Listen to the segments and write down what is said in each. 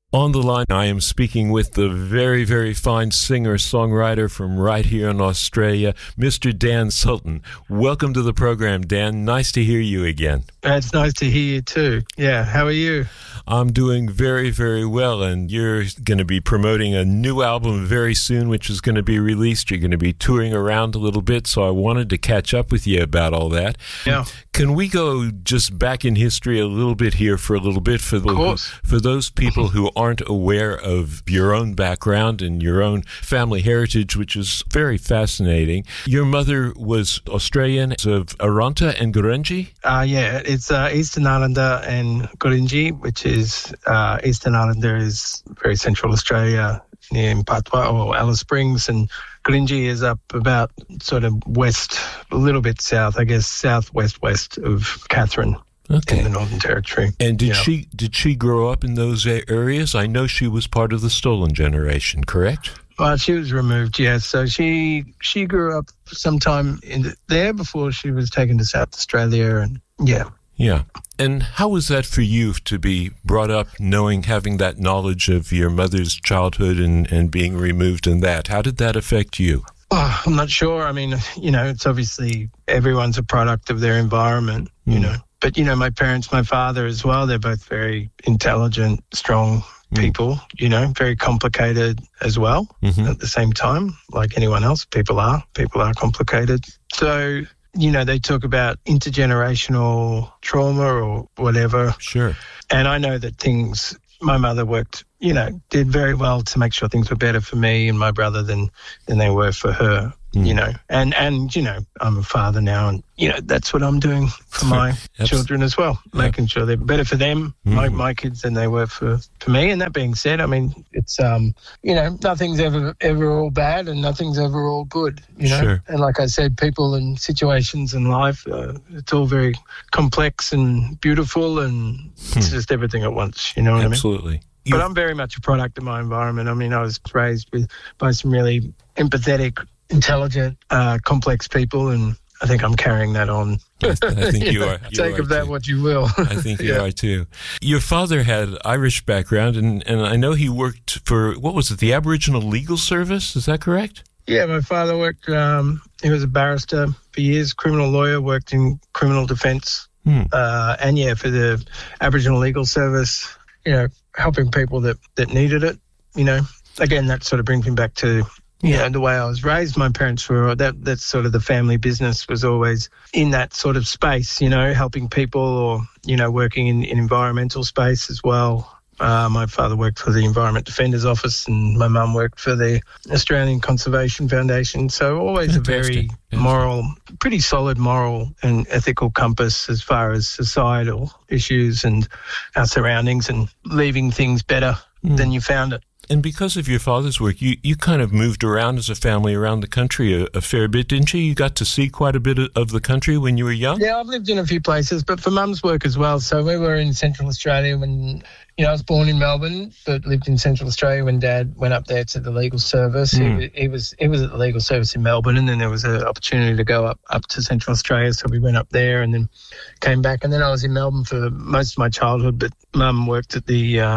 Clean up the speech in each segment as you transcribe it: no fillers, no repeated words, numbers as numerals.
On the line, I am speaking with the very, very fine singer-songwriter from right here in Australia, Mr. Dan Sultan. Welcome to the program, Dan. Nice to hear you again. It's nice to hear you too. Yeah, how are you? I'm doing very, very well, and you're going to be promoting a new album very soon, which is going to be released. You're going to be touring around a little bit, so I wanted to catch up with you about all that. Yeah. Can we go just back in history a little bit here for a little bit for those people who aren't aware of your own background and your own family heritage, which is very fascinating? Your mother was Australian, of Arunta and Gurindji? Yeah, it's Eastern Islander and Gurindji, which is Eastern Islander is very central Australia near Patwa or Alice Springs, and Gurindji is up about sort of west, a little bit south, I guess, southwest of Katherine. Okay. In the Northern Territory. And did she grow up in those areas? I know she was part of the Stolen generation, correct? Well, she was removed, yes. So she grew up sometime there before she was taken to South Australia, and yeah. Yeah. And how was that for you to be brought up having that knowledge of your mother's childhood and being removed in that? How did that affect you? Oh, I'm not sure. I mean, it's obviously everyone's a product of their environment, you know. But, my parents, my father as well, they're both very intelligent, strong people, very complicated as well at the same time, like anyone else. People are complicated. So, they talk about intergenerational trauma or whatever. Sure. And I know that my mother worked, did very well to make sure things were better for me and my brother than they were for her. And I'm a father now, and that's what I'm doing for my children as well, making sure they're better for them, my kids, than they were for me. And that being said, I mean, it's nothing's ever all bad and nothing's ever all good, Sure. And like I said, people and situations in life, it's all very complex and beautiful, and it's just everything at once. You know what I mean? Absolutely. But I'm very much a product of my environment. I mean, I was raised by some really empathetic, intelligent, complex people, and I think I'm carrying that on. I think you are. Take of that too. What you will. I think you are too. Your father had Irish background, and I know he worked for, what was it, the Aboriginal Legal Service? Is that correct? Yeah, my father worked, he was a barrister for years, criminal lawyer, worked in criminal defence, and for the Aboriginal Legal Service, helping people that needed it, Again, that sort of brings me back to the way I was raised. My parents were, that's sort of the family business was always in that sort of space, helping people or, working in environmental space as well. My father worked for the Environment Defenders Office and my mum worked for the Australian Conservation Foundation. So always Fantastic. a very pretty solid moral and ethical compass as far as societal issues and our surroundings and leaving things better than you found it. And because of your father's work, you kind of moved around as a family around the country a fair bit, didn't you? You got to see quite a bit of the country when you were young? Yeah, I've lived in a few places, but for Mum's work as well. So we were in Central Australia when, I was born in Melbourne, but lived in Central Australia when Dad went up there to the legal service. He was at the legal service in Melbourne, and then there was an opportunity to go up to Central Australia, so we went up there and then came back. And then I was in Melbourne for most of my childhood, but Mum worked at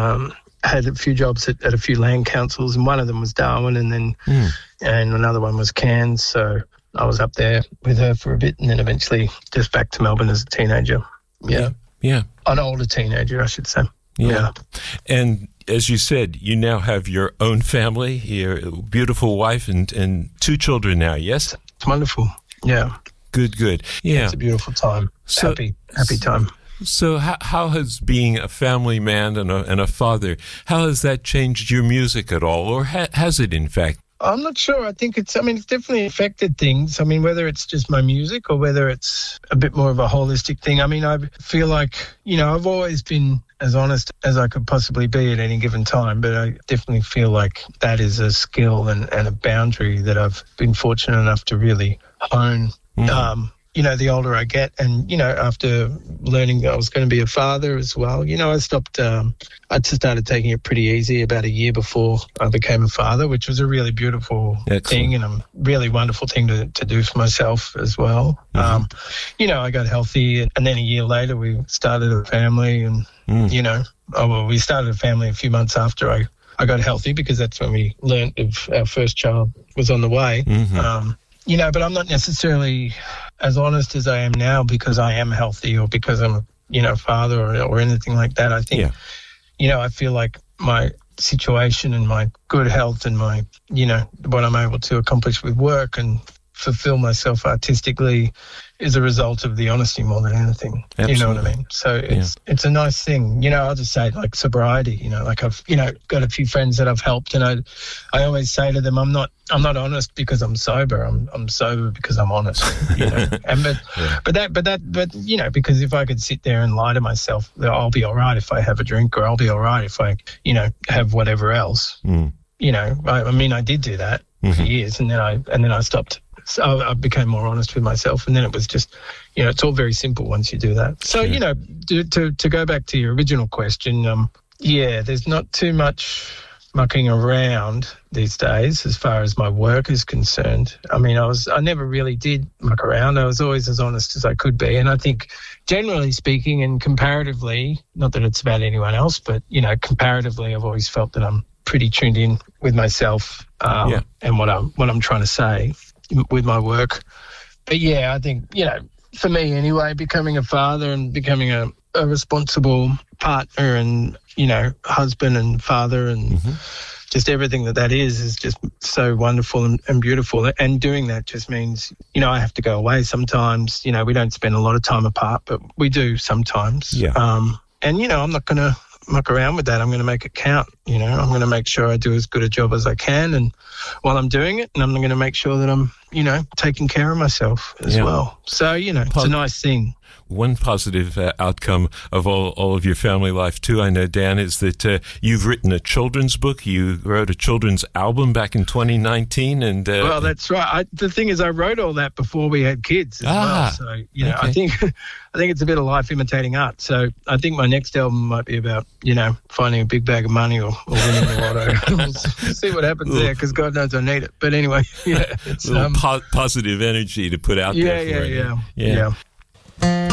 had a few jobs at a few land councils, and one of them was Darwin, and then and another one was Cairns. So I was up there with her for a bit, and then eventually just back to Melbourne as a teenager. Yeah. An older teenager, I should say. Yeah. And as you said, you now have your own family, your beautiful wife and 2 children now, yes? It's wonderful. Yeah. Good. Yeah. It's a beautiful time. Happy time. So how has being a family man and a father, how has that changed your music at all, or has it in fact? I'm not sure. I think it's definitely affected things. I mean, whether it's just my music or whether it's a bit more of a holistic thing. I mean, I feel like, I've always been as honest as I could possibly be at any given time, but I definitely feel like that is a skill and a boundary that I've been fortunate enough to really hone. the older I get, and, after learning that I was going to be a father as well, I stopped, I just started taking it pretty easy about a year before I became a father, which was a really beautiful thing and a really wonderful thing to do for myself as well. Mm-hmm. I got healthy, and then a year later we started a family, and, we started a family a few months after I got healthy, because that's when we learned if our first child was on the way. Mm-hmm. But I'm not necessarily as honest as I am now because I am healthy or because I'm a father or anything like that. I think, I feel like my situation and my good health and my, what I'm able to accomplish with work and fulfill myself artistically is a result of the honesty more than anything. Absolutely. You know what I mean? So it's a nice thing. I'll just say, like, sobriety, like I've, got a few friends that I've helped, and I always say to them, I'm not honest because I'm sober. I'm sober because I'm honest, but because if I could sit there and lie to myself, I'll be all right if I have a drink, or I'll be all right if I, have whatever else. I did do that for years, and then I stopped. So I became more honest with myself, and then it was just, it's all very simple once you do that. So, to go back to your original question, there's not too much mucking around these days as far as my work is concerned. I mean, I never really did muck around. I was always as honest as I could be. And I think, generally speaking and comparatively, not that it's about anyone else, but, comparatively, I've always felt that I'm pretty tuned in with myself and what I'm trying to say with my work. But I think, for me anyway, becoming a father and becoming a responsible partner and, husband and father and just everything that is just so wonderful and beautiful. And doing that just means, I have to go away sometimes. We don't spend a lot of time apart, but we do sometimes. Yeah. And, I'm not going to muck around with that. I'm going to make it count. I'm going to make sure I do as good a job as I can, and while I'm doing it, and I'm going to make sure that I'm, taking care of myself as well. So, it's a nice thing. One positive outcome of all of your family life too, I know, Dan, is that you've written a children's book. You wrote a children's album back in 2019, and well, that's right. The thing is, I wrote all that before we had kids as well. So okay. I think it's a bit of life imitating art. So I think my next album might be about finding a big bag of money or winning the lotto. We'll see what happens there, because God knows I need it. But anyway, it's positive energy to put out there. Yeah.